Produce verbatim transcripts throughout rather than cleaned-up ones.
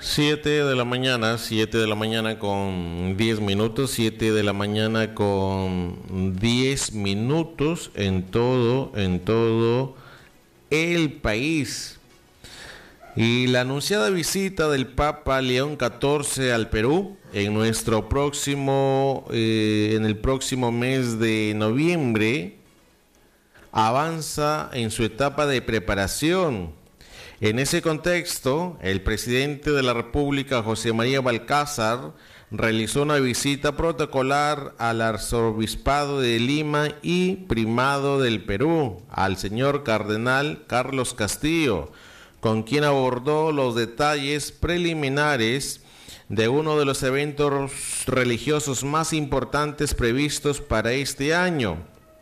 Siete de la mañana, siete de la mañana con diez minutos, siete de la mañana con diez minutos en todo, en todo el país. Y la anunciada visita del Papa León catorce al Perú en nuestro próximo, eh, en el próximo mes de noviembre, avanza en su etapa de preparación. En ese contexto, el presidente de la República, José María Balcázar, realizó una visita protocolar al arzobispado de Lima y primado del Perú, al señor cardenal Carlos Castillo, con quien abordó los detalles preliminares de uno de los eventos religiosos más importantes previstos para este año.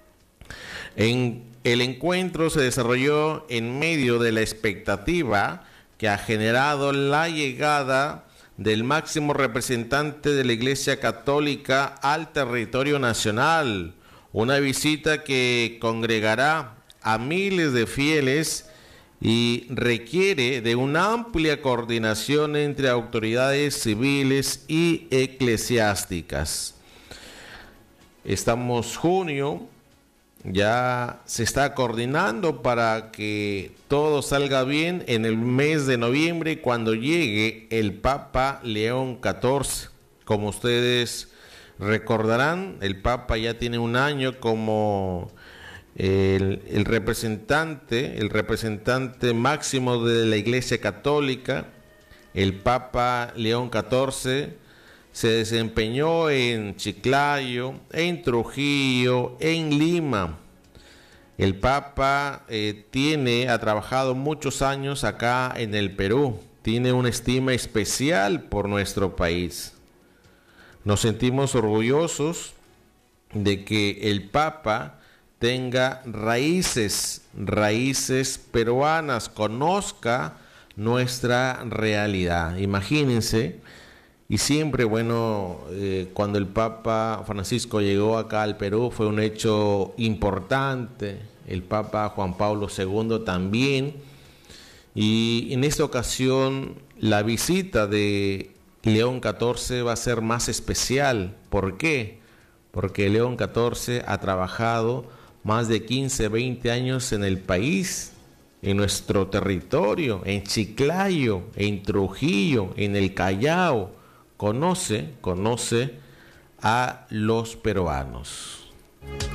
En el encuentro se desarrolló en medio de la expectativa que ha generado la llegada del máximo representante de la Iglesia Católica al territorio nacional, una visita que congregará a miles de fieles y requiere de una amplia coordinación entre autoridades civiles y eclesiásticas. Estamos junio. Ya se está coordinando para que todo salga bien en el mes de noviembre cuando llegue el Papa León catorce. Como ustedes recordarán, el Papa ya tiene un año como el, el representante, el representante máximo de la Iglesia Católica. El Papa León catorce se desempeñó en Chiclayo, en Trujillo, en Lima. El Papa eh, tiene, ha trabajado muchos años acá en el Perú. Tiene una estima especial por nuestro país. Nos sentimos orgullosos de que el Papa tenga raíces, raíces peruanas, conozca nuestra realidad. Imagínense. Y siempre, bueno, eh, cuando el Papa Francisco llegó acá al Perú fue un hecho importante, el Papa Juan Pablo segundo también, y en esta ocasión la visita de León catorce va a ser más especial. ¿Por qué? Porque León catorce ha trabajado más de quince, veinte años en el país, en nuestro territorio, en Chiclayo, en Trujillo, en el Callao. Conoce, conoce a los peruanos.